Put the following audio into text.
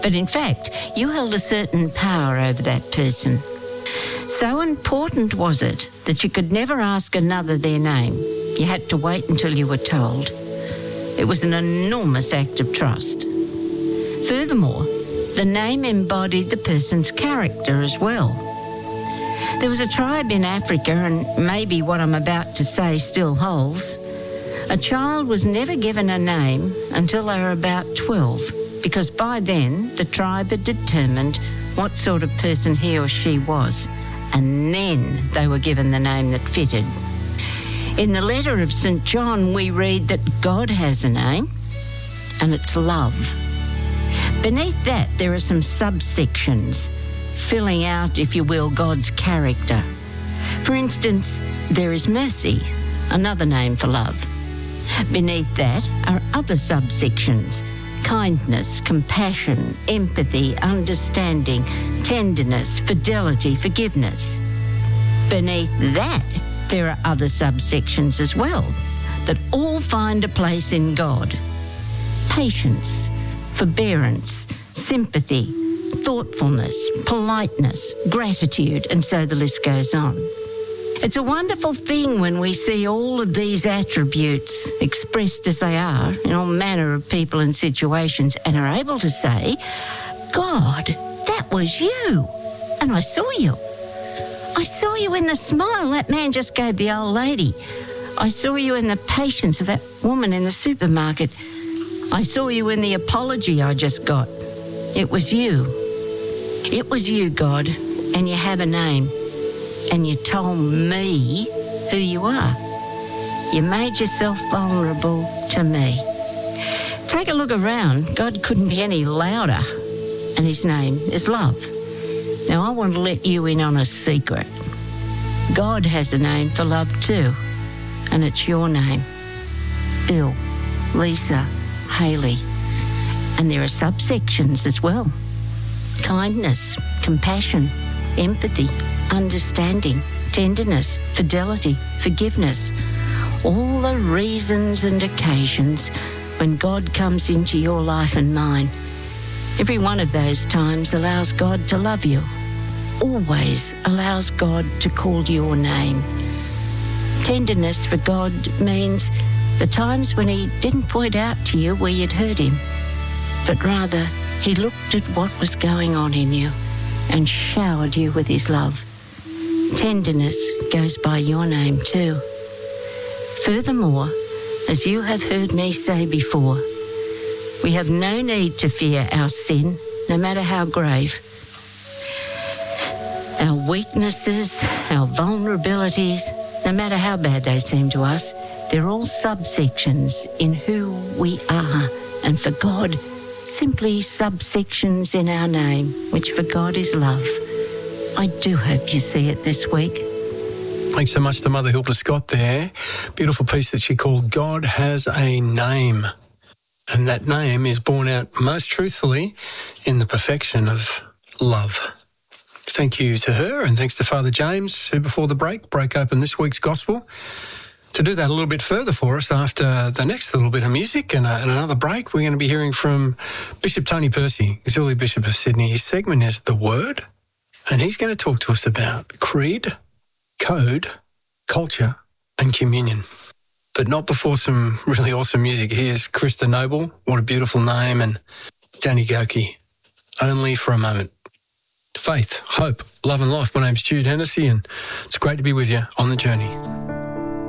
But in fact, you held a certain power over that person. So important was it that you could never ask another their name. You had to wait until you were told. It was an enormous act of trust. Furthermore, the name embodied the person's character as well. There was a tribe in Africa, and maybe what I'm about to say still holds. A child was never given a name until they were about 12, because by then the tribe had determined what sort of person he or she was, and then they were given the name that fitted. In the letter of St. John, we read that God has a name, and it's love. Beneath that, there are some subsections, filling out, if you will, God's character. For instance, there is mercy, another name for love. Beneath that are other subsections: kindness, compassion, empathy, understanding, tenderness, fidelity, forgiveness. Beneath that, there are other subsections as well that all find a place in God: patience, forbearance, sympathy, thoughtfulness, politeness, gratitude, and so the list goes on. It's a wonderful thing when we see all of these attributes expressed as they are in all manner of people and situations and are able to say, God, that was you, and I saw you. I saw you in the smile that man just gave the old lady. I saw you in the patience of that woman in the supermarket. I saw you in the apology I just got. It was you. It was you, God, and you have a name. And you told me who you are. You made yourself vulnerable to me. Take a look around. God couldn't be any louder, and his name is love. Now, I want to let you in on a secret. God has a name for love too, and it's your name. Bill, Lisa, Hayley. And there are subsections as well: kindness, compassion, empathy, understanding, tenderness, fidelity, forgiveness. All the reasons and occasions when God comes into your life and mine. Every one of those times allows God to love you. Always allows God to call your name. Tenderness for God means the times when he didn't point out to you where you'd hurt him, but rather he looked at what was going on in you and showered you with his love. Tenderness goes by your name too. Furthermore, as you have heard me say before, we have no need to fear our sin, no matter how grave. Our weaknesses, our vulnerabilities, no matter how bad they seem to us, they're all subsections in who we are. And for God, simply subsections in our name, which for God is love. I do hope you see it this week. Thanks so much to Mother Hilda Scott there. Beautiful piece that she called God Has a Name. And that name is borne out most truthfully in the perfection of love. Thank you to her, and thanks to Father James, who before the break broke open this week's gospel. To do that a little bit further for us after the next little bit of music and another break, we're going to be hearing from Bishop Tony Percy, Auxiliary Bishop of Sydney. His segment is The Word, and he's going to talk to us about creed, code, culture and communion. But not before some really awesome music. Here's Krista Noble, what a beautiful name, and Danny Goki, Only for a Moment. Faith, hope, love and life. My name's Jude Hennessy, and it's great to be with you on the journey.